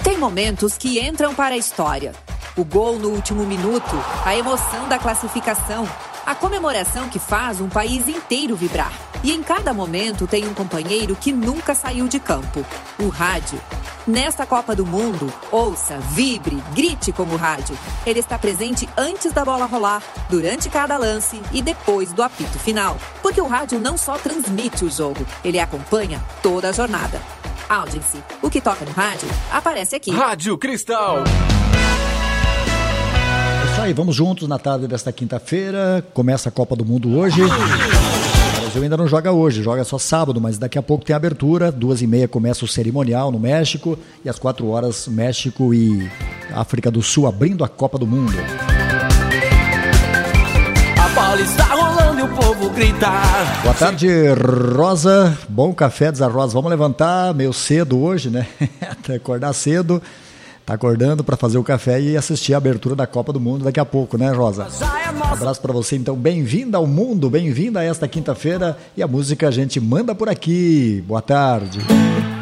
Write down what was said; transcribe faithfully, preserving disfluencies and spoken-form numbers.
Tem momentos que entram para a história. O gol no último minuto, a emoção da classificação, a comemoração que faz um país inteiro vibrar. E em cada momento tem um companheiro que nunca saiu de campo, o rádio. Nesta Copa do Mundo, ouça, vibre, grite como rádio. Ele está presente antes da bola rolar, durante cada lance e depois do apito final. Porque o rádio não só transmite o jogo, ele acompanha toda a jornada. Audience, o que toca no rádio, aparece aqui. Rádio Cristal. É isso aí, vamos juntos na tarde desta quinta-feira. Começa a Copa do Mundo hoje. O Brasil ainda não joga hoje, joga só sábado, mas daqui a pouco tem abertura. Duas e meia começa o cerimonial no México. E às quatro horas, México e África do Sul abrindo a Copa do Mundo. A bola está rolando e o povo grita. Boa tarde, Rosa. Bom café, diz a Rosa. Vamos levantar meio cedo hoje, né? Acordar cedo. Tá acordando para fazer o café e assistir a abertura da Copa do Mundo daqui a pouco, né, Rosa? Um abraço para você, então. Bem-vinda ao mundo, bem-vinda a esta quinta-feira. E a música a gente manda por aqui. Boa tarde.